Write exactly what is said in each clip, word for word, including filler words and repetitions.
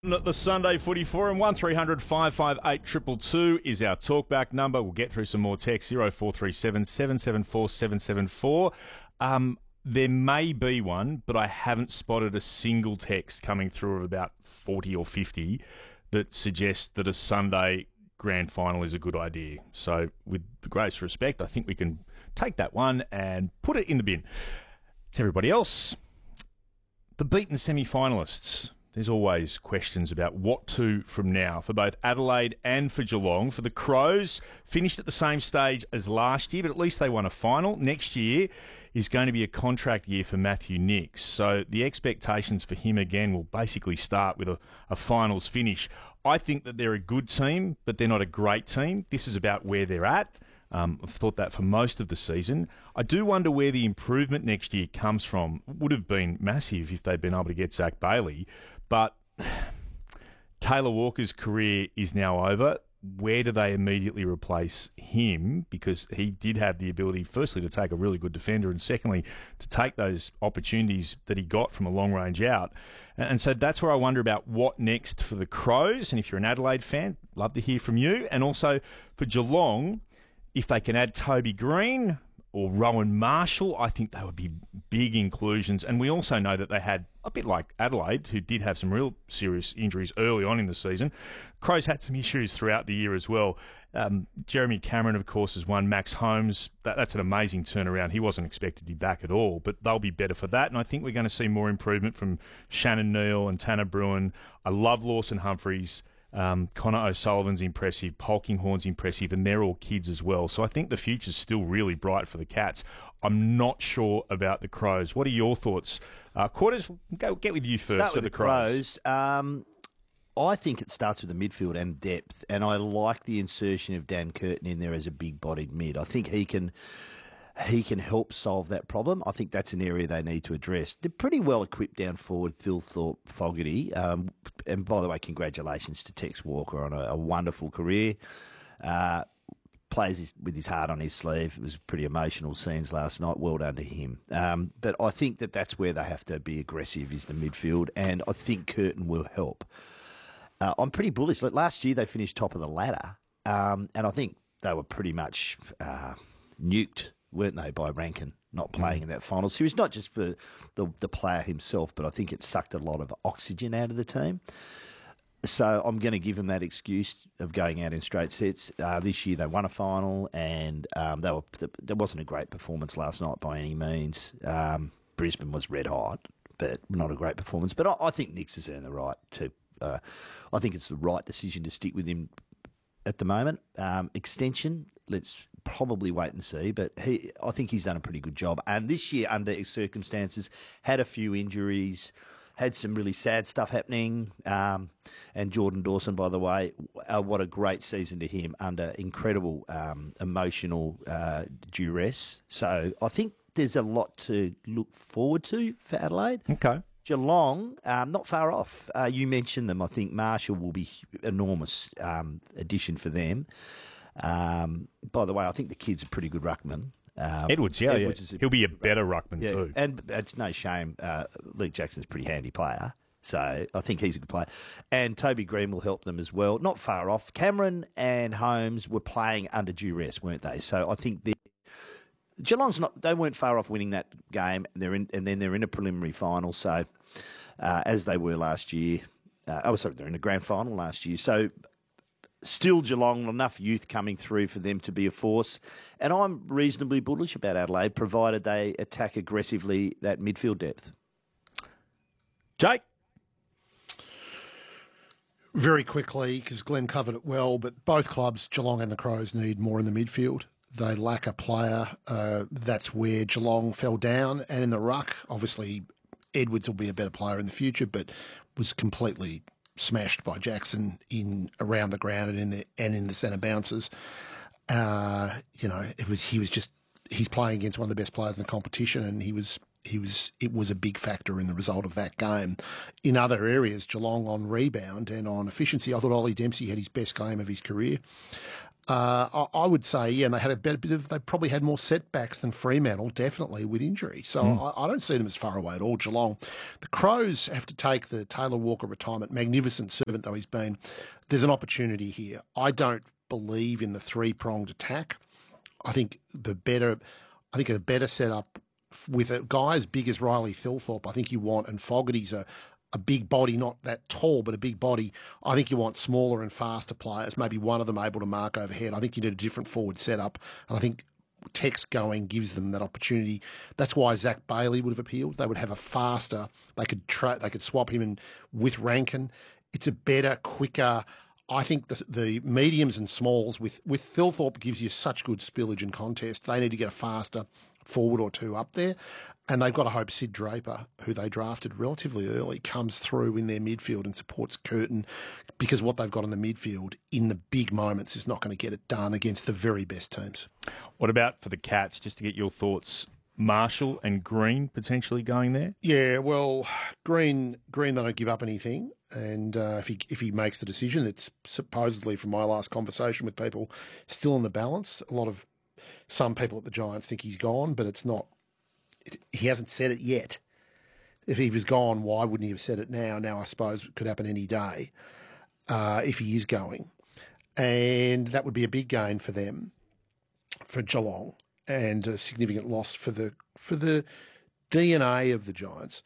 At the Sunday Footy Forum, one three hundred five five eight two two two is our talkback number. We'll get through some more text, oh four three seven, seven seven four, seven seven four. Um, there may be one, but I haven't spotted a single text coming through of about forty or fifty that suggests that a Sunday grand final is a good idea. So with the greatest respect, I think we can take that one and put it in the bin. To everybody else, the beaten semi-finalists. There's always questions about what to from now for both Adelaide and for Geelong. For the Crows, finished at the same stage as last year, but at least they won a final. Next year is going to be a contract year for Matthew Nicks. So the expectations for him again will basically start with a, a finals finish. I think that they're a good team, but they're not a great team. This is about where they're at. Um, I've thought that for most of the season. I do wonder where the improvement next year comes from. It would have been massive if they'd been able to get Zach Bailey. But Taylor Walker's career is now over. Where do they immediately replace him? Because he did have the ability, firstly, to take a really good defender, and secondly, to take those opportunities that he got from a long range out. And so that's where I wonder about what next for the Crows. And if you're an Adelaide fan, love to hear from you. And also for Geelong, if they can add Toby Green or Rowan Marshall, I think they would be big inclusions. And we also know that they had, a bit like Adelaide, who did have some real serious injuries early on in the season. Crows had some issues throughout the year as well. Um, Jeremy Cameron, of course, has won. Max Holmes, that, that's an amazing turnaround. He wasn't expected to be back at all, but they'll be better for that. And I think we're going to see more improvement from Shannon Neal and Tanner Bruin. I love Lawson Humphreys. Um, Connor O'Sullivan's impressive, Polkinghorn's impressive, and they're all kids as well. So I think the future's still really bright for the Cats. I'm not sure about the Crows. What are your thoughts? Uh, Quarters, go get with you first. Start with the, the Crows. Crows. Um, I think it starts with the midfield and depth, and I like the insertion of Dan Curtin in there as a big-bodied mid. I think he can... He can help solve that problem. I think that's an area they need to address. They're pretty well equipped down forward, Phil Thorpe, Fogarty. Um, and by the way, congratulations to Tex Walker on a, a wonderful career. Uh, plays his, with his heart on his sleeve. It was pretty emotional scenes last night. Well done to him. Um, but I think that that's where they have to be aggressive is the midfield, and I think Curtin will help. Uh, I'm pretty bullish. Like last year they finished top of the ladder, um, and I think they were pretty much uh, nuked, weren't they, by Rankin not playing mm. in that final series, not just for the the player himself, but I think it sucked a lot of oxygen out of the team. So I'm going to give them that excuse of going out in straight sets. Uh, this year they won a final, and um, they were there wasn't a great performance last night by any means. Um, Brisbane was red hot, but not a great performance. But I, I think Nicks has earned the right to. Uh, I think it's the right decision to stick with him at the moment. Um, extension, let's probably wait and see, but he, I think he's done a pretty good job. And this year, under his circumstances, had a few injuries, had some really sad stuff happening. Um, and Jordan Dawson, by the way, uh, what a great season to him under incredible um, emotional uh, duress. So I think there's a lot to look forward to for Adelaide. Okay. Geelong, um, not far off. Uh, you mentioned them. I think Marshall will be enormous um, addition for them. Um, by the way, I think the kid's a pretty good ruckman. Um, Edwards, yeah, Edwards yeah. He'll be a better ruckman yeah, too. And it's no shame. Uh, Luke Jackson's a pretty handy player, so I think he's a good player. And Toby Green will help them as well. Not far off. Cameron and Holmes were playing under duress, weren't they? So I think the Geelong's not. They weren't far off winning that game. And they're in, and then they're in a preliminary final. So uh, as they were last year. Uh, oh, sorry, they're in a grand final last year. So. Still Geelong, enough youth coming through for them to be a force. And I'm reasonably bullish about Adelaide, provided they attack aggressively that midfield depth. Jake? Very quickly, because Glenn covered it well, but both clubs, Geelong and the Crows, need more in the midfield. They lack a player. Uh, that's where Geelong fell down. And in the ruck, obviously, Edwards will be a better player in the future, but was completely smashed by Jackson in around the ground and in the and in the centre bounces. Uh, you know, it was he was just he's playing against one of the best players in the competition, and he was he was it was a big factor in the result of that game. In other areas, Geelong on rebound and on efficiency, I thought Ollie Dempsey had his best game of his career. Uh, I, I would say, yeah, and they had a better bit of, they probably had more setbacks than Fremantle, definitely, with injury. So mm. I, I don't see them as far away at all, Geelong. The Crows have to take the Taylor Walker retirement, magnificent servant though he's been. There's an opportunity here. I don't believe in the three-pronged attack. I think the better, I think a better setup with a guy as big as Riley Thilthorpe, I think you want, and Fogarty's a, a big body, not that tall, but a big body. I think you want smaller and faster players, maybe one of them able to mark overhead. I think you need a different forward setup, and I think Tex going gives them that opportunity. That's why Zach Bailey would have appealed. They would have a faster, they could tra- they could swap him in with Rankin. It's a better, quicker. I think the, the mediums and smalls with, with Thilthorpe gives you such good spillage and contest. They need to get a faster forward or two up there. And they've got to hope Sid Draper, who they drafted relatively early, comes through in their midfield and supports Curtin, because what they've got in the midfield in the big moments is not going to get it done against the very best teams. What about for the Cats, just to get your thoughts? Marshall and Green potentially going there? Yeah, well, Green, Green, they don't give up anything. And uh, if he if he makes the decision, it's supposedly, from my last conversation with people, still in the balance. A lot of, some people at the Giants think he's gone, but it's not. It, he hasn't said it yet. If he was gone, why wouldn't he have said it now? Now, I suppose it could happen any day uh, if he is going. And that would be a big gain for them, for Geelong, and a significant loss for the for the D N A of the Giants.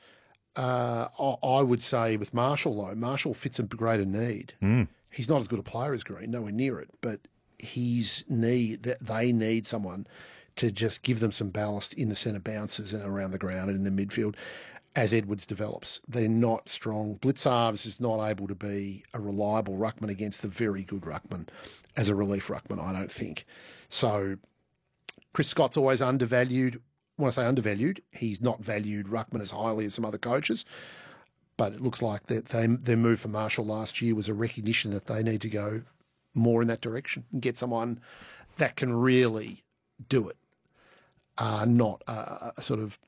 Uh, I, I would say with Marshall, though, Marshall fits a greater need. Mm. He's not as good a player as Green, nowhere near it, but he's need that they need someone to just give them some ballast in the centre bounces and around the ground and in the midfield as Edwards develops. They're not strong. Blitzarves is not able to be a reliable ruckman against the very good ruckman as a relief ruckman, I don't think. So Chris Scott's always undervalued. When I say undervalued, he's not valued ruckman as highly as some other coaches. But it looks like that they, their move for Marshall last year was a recognition that they need to go more in that direction and get someone that can really do it, uh, not a, a sort of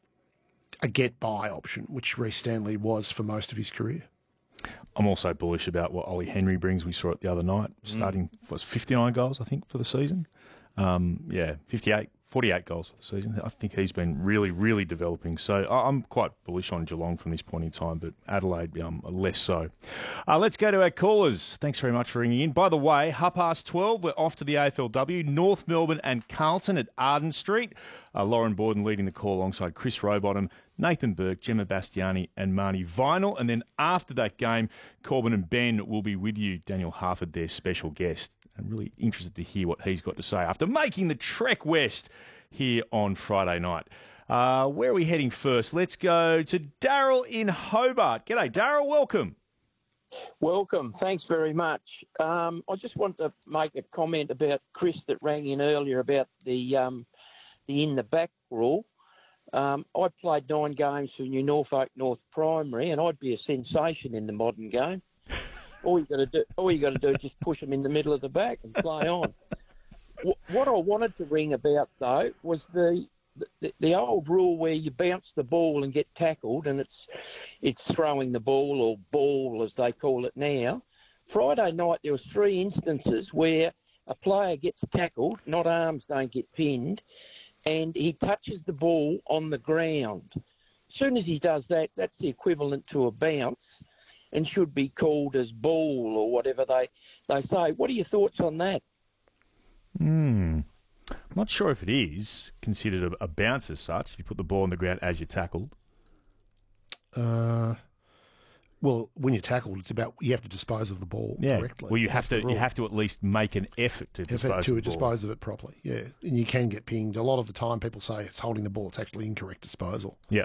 a get-by option, which Reece Stanley was for most of his career. I'm also bullish about what Ollie Henry brings. We saw it the other night, starting, mm. was fifty-nine goals, I think, for the season. Um, yeah, fifty-eight, forty-eight goals for the season. I think he's been really, really developing. So I'm quite bullish on Geelong from this point in time, but Adelaide um, less so. Uh, let's go to our callers. Thanks very much for ringing in. By the way, half past twelve, we're off to the A F L W, North Melbourne and Carlton at Arden Street. Uh, Lauren Borden leading the call alongside Chris Rowbottom, Nathan Burke, Gemma Bastiani and Marnie Vinyl. And then after that game, Corbin and Ben will be with you. Daniel Harford, their special guest. I'm really interested to hear what he's got to say after making the trek west here on Friday night. Uh, where are we heading first? Let's go to Daryl in Hobart. G'day, Daryl. Welcome. Welcome. Thanks very much. Um, I just want to make a comment about Chris that rang in earlier about the um, the in the back rule. Um, I played nine games for New Norfolk North Primary, and I'd be a sensation in the modern game. All you got to do, all you got to do is just push them in the middle of the back and play on. What I wanted to ring about though was the, the the old rule where you bounce the ball and get tackled, and it's it's throwing the ball, or ball as they call it now. Friday night there was three instances where a player gets tackled, not arms don't get pinned, and he touches the ball on the ground. As soon as he does that, that's the equivalent to a bounce, and should be called as ball or whatever they, they say. What are your thoughts on that? Hmm. I'm not sure if it is considered a, a bounce as such, if you put the ball on the ground as you're tackled. Uh, well, when you're tackled, it's about you have to dispose of the ball yeah. correctly. Well, you have to you have to at least make an effort to dispose effort to of the dispose ball. of it properly. Yeah, and you can get pinged. A lot of the time, people say it's holding the ball. It's actually incorrect disposal. Yeah.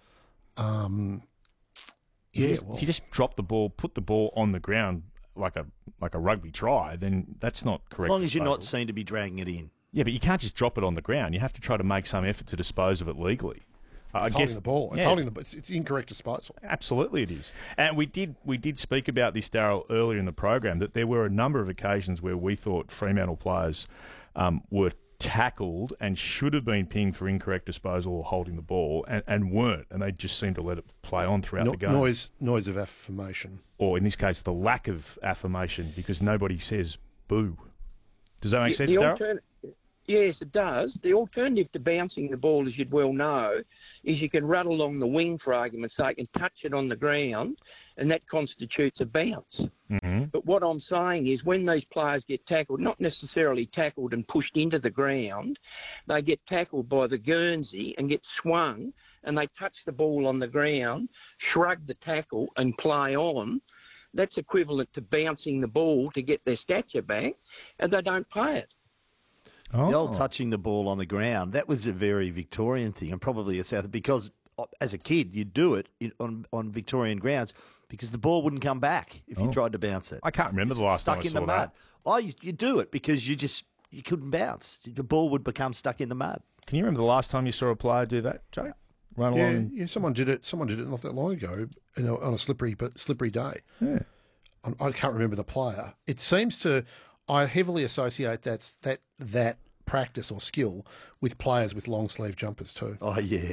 Um. If yeah. You just, well, if you just drop the ball, put the ball on the ground like a like a rugby try, then that's not correct. As long as disposal. you're not seen to be dragging it in. Yeah, but you can't just drop it on the ground. You have to try to make some effort to dispose of it legally. Uh, it's I holding guess, the ball. It's yeah. holding the. It's, it's incorrect disposal. Absolutely, it is. And we did we did speak about this, Daryl, earlier in the program, that there were a number of occasions where we thought Fremantle players um, were tackled and should have been pinged for incorrect disposal or holding the ball, and, and weren't, and they just seemed to let it play on throughout no, the game. Noise, noise of affirmation. Or in this case, the lack of affirmation, because nobody says boo. Does that make The- sense, the Darryl? altern- Yes, it does. The alternative to bouncing the ball, as you'd well know, is you can run along the wing, for argument's sake, and touch it on the ground, and that constitutes a bounce. Mm-hmm. But what I'm saying is when these players get tackled, not necessarily tackled and pushed into the ground, they get tackled by the Guernsey and get swung, and they touch the ball on the ground, shrug the tackle and play on. That's equivalent to bouncing the ball to get their stature back, and they don't pay it. Oh. The old touching the ball on the ground, that was a very Victorian thing, and probably a South, because as a kid you'd do it in, on, on Victorian grounds because the ball wouldn't come back if you Oh. tried to bounce it. I can't remember the last stuck time I in saw the mud. that. Oh, you, you do it because you just you couldn't bounce. The ball would become stuck in the mud. Can you remember the last time you saw a player do that, Jay? Run Yeah, along. yeah. Someone did it. Someone did it not that long ago, you know, on a slippery but slippery day. Yeah. I I can't remember the player. It seems to. I heavily associate that that that practice or skill with players with long sleeve jumpers too. Oh yeah,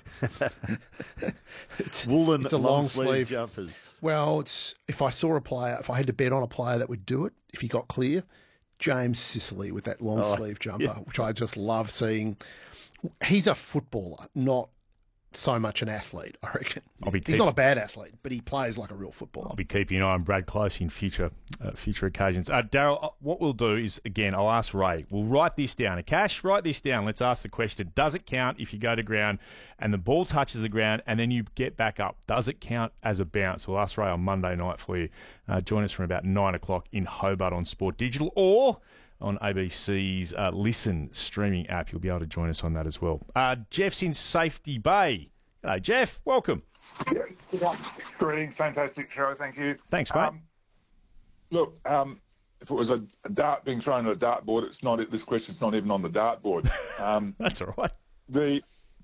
It's, woolen it's a long long sleeve sleeve. jumpers. Well, it's if I saw a player, if I had to bet on a player that would do it, if he got clear, James Sicily with that long Oh, sleeve jumper, yeah. which I just love seeing. He's a footballer, not so much an athlete, I reckon. I'll be He's keep- not a bad athlete, but he plays like a real I'll footballer. be keeping an eye on Brad Close in future uh, future occasions. Uh, Darryl, uh, what we'll do is, again, I'll ask Ray. We'll write this down. Akash, write this down. Let's ask the question. Does it count if you go to ground and the ball touches the ground and then you get back up? Does it count as a bounce? We'll ask Ray on Monday night for you. Uh, join us from about nine o'clock in Hobart on Sport Digital or on A B C's uh, Listen streaming app. You'll be able to join us on that as well. Uh, Jeff's in Safety Bay. Hello, Jeff. Welcome. Greetings, fantastic show, thank you. Thanks, mate. Um, look, um, if it was a, a dart being thrown at a dartboard, it's not. This question's not even on the dartboard. Um, That's all right. the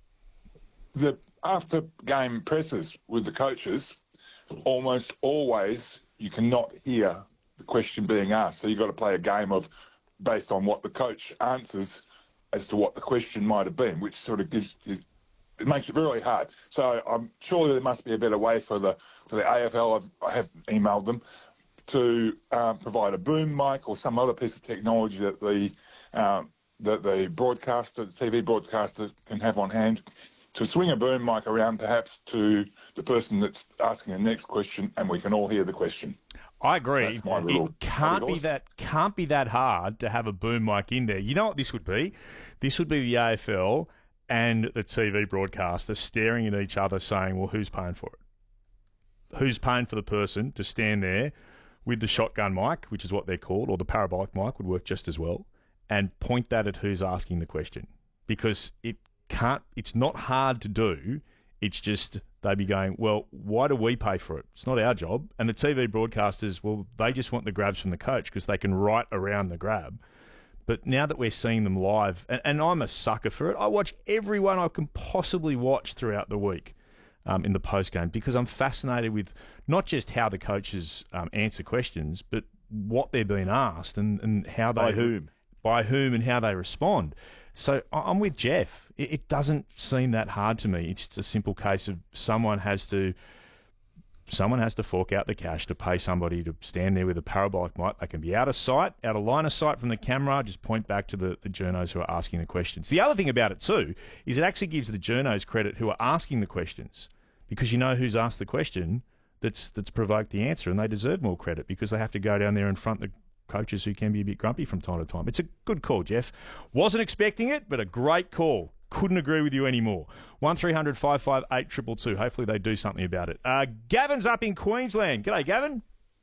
the after game presses with the coaches, almost always you cannot hear the question being asked. So you've got to play a game of based on what the coach answers as to what the question might have been, which sort of gives you. It makes it really hard. So I'm sure there must be a better way for the for the A F L. I've, I have emailed them to um, provide a boom mic or some other piece of technology that the um, that the broadcaster, the T V broadcaster, can have on hand to swing a boom mic around, perhaps to the person that's asking the next question, and we can all hear the question. I agree. That's my little- It can't be yours. that can't be that hard to have a boom mic in there. You know what this would be? This would be the A F L and the T V broadcaster staring at each other saying, well, who's paying for it? Who's paying for the person to stand there with the shotgun mic, which is what they're called, or the parabolic mic would work just as well, and point that at who's asking the question. Because it can't, it's not hard to do. It's just they'd be going, well, why do we pay for it? It's not our job. And the T V broadcasters, well, they just want the grabs from the coach because they can write around the grab. But now that we're seeing them live, and, and I'm a sucker for it, I watch everyone I can possibly watch throughout the week um, in the postgame because I'm fascinated with not just how the coaches um, answer questions, but what they're being asked and, and how they... By whom? By whom and how they respond. So I- I'm with Jeff. It, it doesn't seem that hard to me. It's just a simple case of someone has to... Someone has to fork out the cash to pay somebody to stand there with a parabolic mic. They can be out of sight, out of line of sight from the camera, just point back to the, the journos who are asking the questions. The other thing about it too is it actually gives the journos credit who are asking the questions because you know who's asked the question that's that's provoked the answer and they deserve more credit because they have to go down there and front the coaches who can be a bit grumpy from time to time. It's a good call, Jeff. Wasn't expecting it, but a great call. Couldn't agree with you anymore. one three hundred five five eight two two two. Hopefully they do something about it. Uh, Gavin's up in Queensland. G'day, Gavin.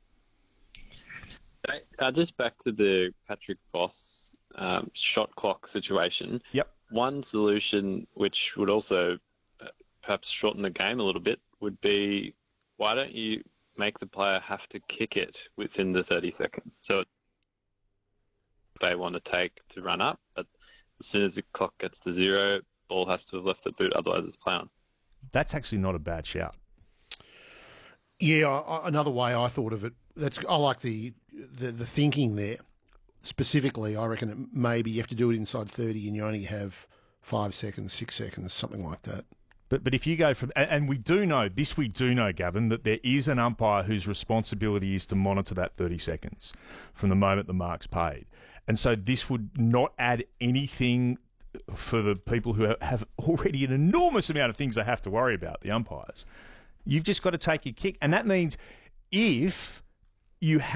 Uh, just back to the Patrick Voss um, shot clock situation. Yep. One solution, which would also uh, perhaps shorten the game a little bit, would be why don't you make the player have to kick it within the thirty seconds? So they want to take to run up, but as soon as the clock gets to zero, ball has to have left the boot, otherwise it's play on. That's actually not a bad shout. Yeah, I, another way I thought of it. That's I like the, the the thinking there. Specifically, I reckon it maybe you have to do it inside thirty, and you only have five seconds, six seconds, something like that. But but if you go from, and, and we do know, this we do know, Gavin, that there is an umpire whose responsibility is to monitor that thirty seconds from the moment the mark's paid. And so this would not add anything for the people who have already an enormous amount of things they have to worry about, the umpires. You've just got to take your kick. And that means if you have